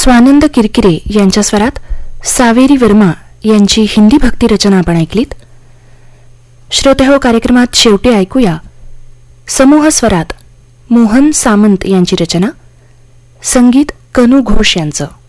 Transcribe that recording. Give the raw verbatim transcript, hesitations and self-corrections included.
स्वानंद किरकिरे यांच्या स्वरात सावेरी वर्मा यांची हिंदी भक्ती रचना आपण ऐकलीत. श्रोते हो, कार्यक्रमात शेवटी ऐकूया समूह स्वरात मोहन सामंत यांची रचना, संगीत कनू घोष यांचं.